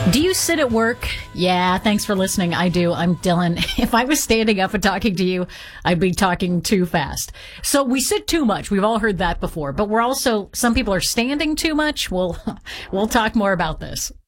Do you sit at work? Yeah, thanks for listening. I do. I'm Dylan. If I was standing up and talking to you, I'd be talking too fast. So we sit too much. We've all heard that before. But we're also, some people are standing too much. We'll talk more about this.